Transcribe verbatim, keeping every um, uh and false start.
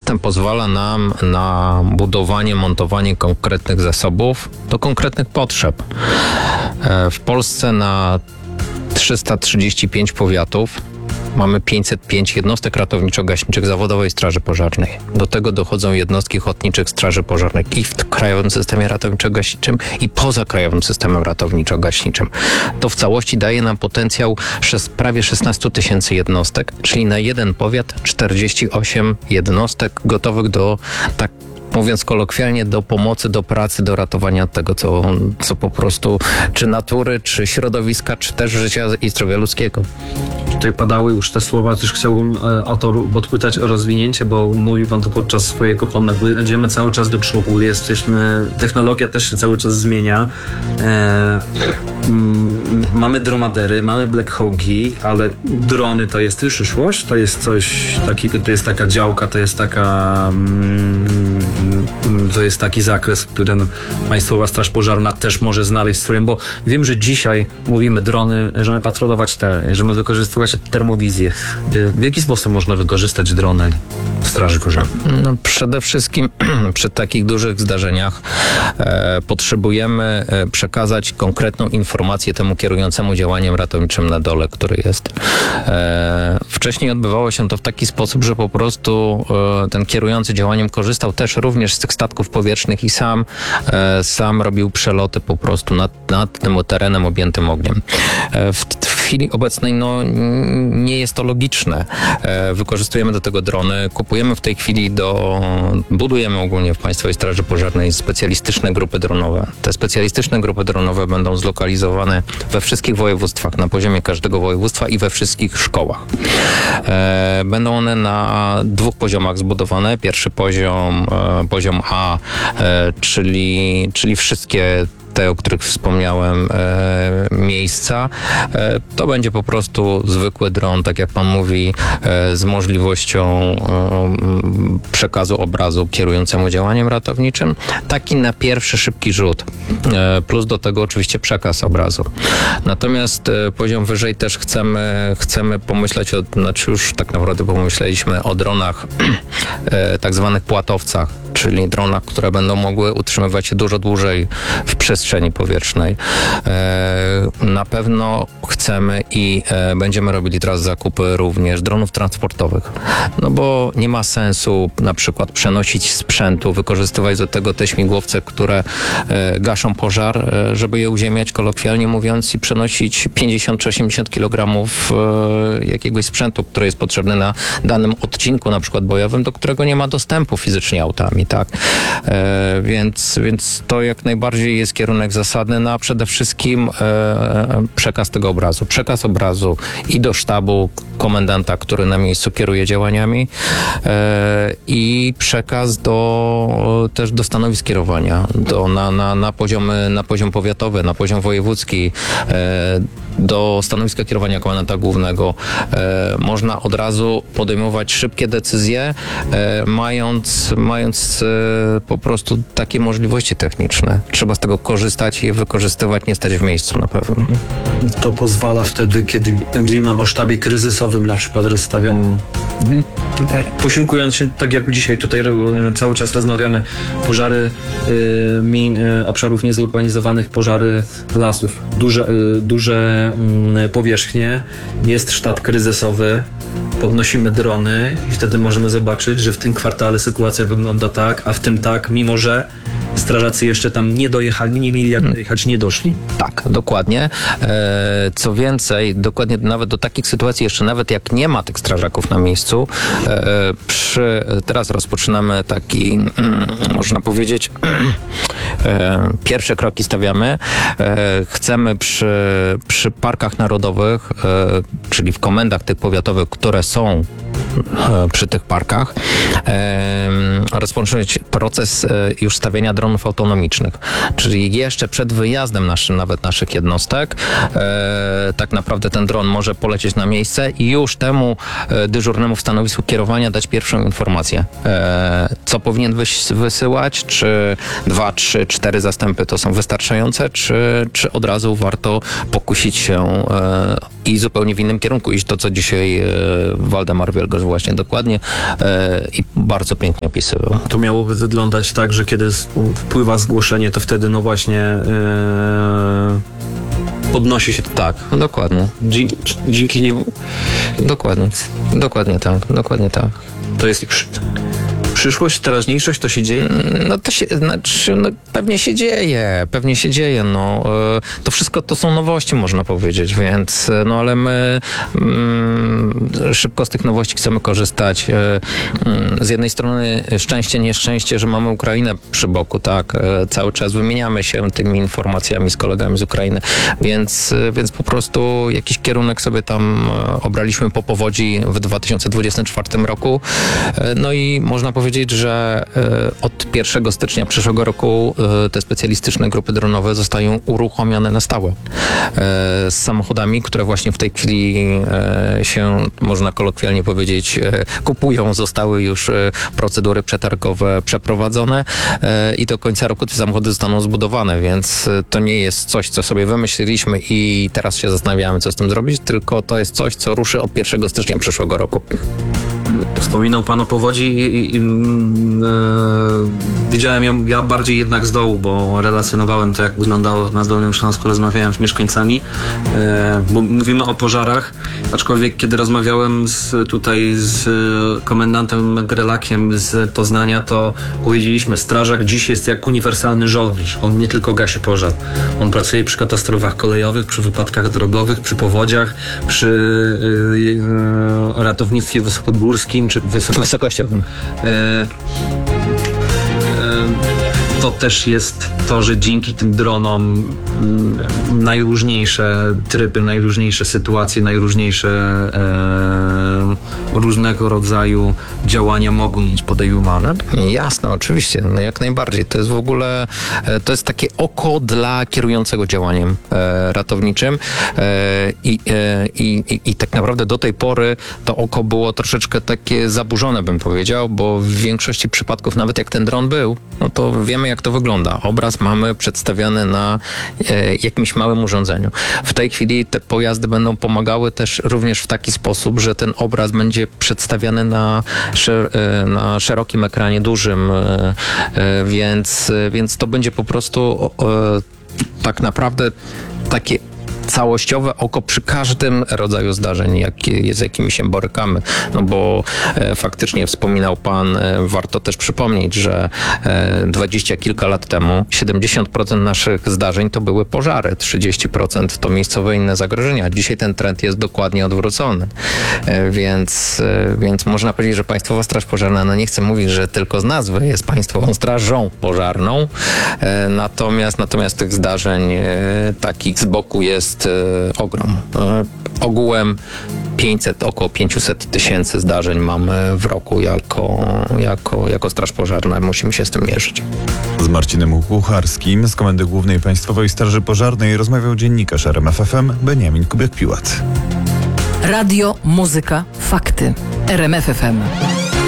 system pozwala nam na budowanie, montowanie konkretnych zasobów do konkretnych potrzeb. W Polsce na trzysta trzydzieści pięć powiatów mamy pięćset pięć jednostek ratowniczo-gaśniczych Zawodowej Straży Pożarnej. Do tego dochodzą jednostki ochotniczych straży pożarnych i w krajowym systemie ratowniczo-gaśniczym i poza krajowym systemem ratowniczo-gaśniczym. To w całości daje nam potencjał prawie szesnaście tysięcy jednostek, czyli na jeden powiat czterdzieści osiem jednostek gotowych do, tak mówiąc kolokwialnie, do pomocy, do pracy, do ratowania tego, co, co po prostu, czy natury, czy środowiska, czy też życia i zdrowia ludzkiego. Tutaj padały już te słowa, też chciałbym e, o to podpytać o rozwinięcie, bo mówił pan to podczas swojego planu. Będziemy cały czas do przodu, jesteśmy, technologia też się cały czas zmienia. E, m, mamy dromadery, mamy Black Hawki, ale drony to jest przyszłość, to jest coś takiego, to jest taka działka, to jest taka mm, to jest taki zakres, w którym Państwowa Straż Pożarna też może znaleźć swoją, bo wiem, że dzisiaj mówimy drony, możemy patrolować te, możemy wykorzystywać termowizję. W jaki sposób można wykorzystać drony w Straży Pożarnej? No, przede wszystkim przy takich dużych zdarzeniach e, potrzebujemy e, przekazać konkretną informację temu kierującemu działaniem ratowniczym na dole, który jest. E, wcześniej odbywało się to w taki sposób, że po prostu e, ten kierujący działaniem korzystał też również z tych statków powietrznych i sam, e, sam robił przeloty po prostu nad, nad tym terenem objętym ogniem. E, w, w chwili obecnej no, nie jest to logiczne. E, wykorzystujemy do tego drony, kupujemy w tej chwili do, budujemy ogólnie w Państwowej Straży Pożarnej specjalistyczne grupy dronowe. Te specjalistyczne grupy dronowe będą zlokalizowane we wszystkich województwach, na poziomie każdego województwa i we wszystkich szkołach. E, będą one na dwóch poziomach zbudowane. Pierwszy poziom, e, poziom A, e, czyli, czyli wszystkie te, o których wspomniałem, e, miejsca. E, to będzie po prostu zwykły dron, tak jak pan mówi, e, z możliwością e, przekazu obrazu kierującemu działaniem ratowniczym. Taki na pierwszy szybki rzut. E, plus do tego oczywiście przekaz obrazu. Natomiast e, poziom wyżej też chcemy, chcemy pomyśleć, o, znaczy już tak naprawdę pomyśleliśmy o dronach e, tak zwanych płatowcach, czyli dronach, które będą mogły utrzymywać się dużo dłużej w przestrzeni powietrznej. Na pewno chcemy i będziemy robili teraz zakupy również dronów transportowych, no bo nie ma sensu na przykład przenosić sprzętu, wykorzystywać do tego te śmigłowce, które gaszą pożar, żeby je uziemiać, kolokwialnie mówiąc, i przenosić pięćdziesiąt czy osiemdziesiąt kilogramów jakiegoś sprzętu, który jest potrzebny na danym odcinku, na przykład bojowym, do którego nie ma dostępu fizycznie autami. Tak, e, więc, więc to jak najbardziej jest kierunek zasadny, no a przede wszystkim e, przekaz tego obrazu. Przekaz obrazu i do sztabu komendanta, który na miejscu kieruje działaniami e, i przekaz do, też do stanowisk kierowania, do, na, na, na, poziomy, na poziom powiatowy, na poziom wojewódzki, e, do stanowiska kierowania komendanta głównego. E, można od razu podejmować szybkie decyzje, e, mając, mając e, po prostu takie możliwości techniczne. Trzeba z tego korzystać i je wykorzystywać, nie stać w miejscu na pewno. To pozwala wtedy, kiedy mówimy o sztabie kryzysowym, na przykład rozstawiam, posiłkując się, tak jak dzisiaj tutaj cały czas rozmawiamy, pożary y, min, y, obszarów niezurbanizowanych, pożary lasów, duże, y, duże y, powierzchnie, jest sztab kryzysowy, podnosimy drony i wtedy możemy zobaczyć, że w tym kwartale sytuacja wygląda tak, a w tym tak, mimo że strażacy jeszcze tam nie dojechali, nie mieli jak dojechać, nie doszli? Tak, dokładnie. E, co więcej, dokładnie nawet do takich sytuacji, jeszcze nawet jak nie ma tych strażaków na miejscu, e, przy, teraz rozpoczynamy taki, mm, można powiedzieć, e, pierwsze kroki stawiamy. E, chcemy przy, przy parkach narodowych, e, czyli w komendach tych powiatowych, które są przy tych parkach, e, rozpocząć proces e, już stawiania dronów autonomicznych, czyli jeszcze przed wyjazdem naszym, nawet naszych jednostek, e, tak naprawdę ten dron może polecieć na miejsce i już temu e, dyżurnemu w stanowisku kierowania dać pierwszą informację, e, co powinien wys- wysyłać, czy dwa, trzy, cztery zastępy to są wystarczające, czy, czy od razu warto pokusić się e, i zupełnie w innym kierunku iść. To, co dzisiaj e, Waldemar Wielgosz właśnie dokładnie e, i bardzo pięknie opisywał. To miałoby wyglądać tak, że kiedy s- wpływa zgłoszenie, to wtedy no właśnie e, podnosi się Tak, dokładnie. dzięki, dzięki niemu. Dokładnie. Dokładnie tak. Dokładnie tak. To jest przy, przyszłość, teraźniejszość, to się dzieje. No to się, znaczy, no, pewnie się dzieje, pewnie się dzieje, no. E, To wszystko to są nowości, można powiedzieć, więc, e, no ale my mm, szybko z tych nowości chcemy korzystać. E, mm, Z jednej strony szczęście, nieszczęście, że mamy Ukrainę przy boku, tak. E, Cały czas wymieniamy się tymi informacjami z kolegami z Ukrainy, więc, e, więc po prostu jakiś kierunek sobie tam e, obraliśmy po powodzi w dwa tysiące dwudziestym czwartym roku. E, No i można powiedzieć, że e, od pierwszego stycznia przyszłego roku e, te specjalistyczne grupy dronowe zostają uruchomione na stałe. E, Z samochodami, które właśnie w tej chwili e, się, można kolokwialnie powiedzieć, e, kupują. Zostały już e, procedury przetargowe przeprowadzone e, i do końca roku te samochody zostaną zbudowane, więc e, to nie jest coś, co sobie wymyśliliśmy i teraz się zastanawiamy, co z tym zrobić, tylko to jest coś, co ruszy od pierwszego stycznia przyszłego roku. Wspominał Pan o powodzi i, i, i mm, e, widziałem ją ja bardziej jednak z dołu, bo relacjonowałem to, jak wyglądało na Dolnym Śląsku, rozmawiałem z mieszkańcami, e, bo mówimy o pożarach, aczkolwiek kiedy rozmawiałem z, tutaj z komendantem Grelakiem z Poznania, to powiedzieliśmy, strażak dziś jest jak uniwersalny żołnierz. On nie tylko gasi pożar. On pracuje przy katastrofach kolejowych, przy wypadkach drogowych, przy powodziach, przy e, e, ratownictwie wysokogórskim, czy wysoko... Wysokościowym. E, e, to też jest to, że dzięki tym dronom mm, najróżniejsze tryby, najróżniejsze sytuacje, najróżniejsze e, różnego rodzaju działania mogą być podejmowane. Jasne, oczywiście, no jak najbardziej. To jest w ogóle, e, to jest takie oko dla kierującego działaniem e, ratowniczym e, i, e, i, i, i tak naprawdę do tej pory to oko było troszeczkę takie zaburzone, bym powiedział, bo w większości przypadków, nawet jak ten dron był, no to wiemy, jak to wygląda. Obraz mamy przedstawiany na e, jakimś małym urządzeniu. W tej chwili te pojazdy będą pomagały też również w taki sposób, że ten obraz będzie przedstawiany na, szer- e, na szerokim ekranie dużym, e, e, więc, e, więc to będzie po prostu e, tak naprawdę takie całościowe oko przy każdym rodzaju zdarzeń, jak, z jakimi się borykamy. No bo e, faktycznie wspominał Pan, e, warto też przypomnieć, że e, dwadzieścia kilka lat temu siedemdziesiąt procent naszych zdarzeń to były pożary, trzydzieści procent to miejscowe inne zagrożenia. Dzisiaj ten trend jest dokładnie odwrócony. E, więc, e, więc można powiedzieć, że Państwowa Straż Pożarna, no nie chcę mówić, że tylko z nazwy jest Państwową Strażą Pożarną, e, natomiast, natomiast tych zdarzeń e, takich z boku jest e, ogrom. E, ogółem pięćset, około pięćset tysięcy zdarzeń mamy w roku jako, jako, jako Straż Pożarna. Musimy się z tym mierzyć. Z Marcinem Kucharskim z Komendy Głównej Państwowej Straży Pożarnej rozmawiał dziennikarz R M F F M Beniamin Kubiak-Piłat. Radio, muzyka, fakty. R M F F M.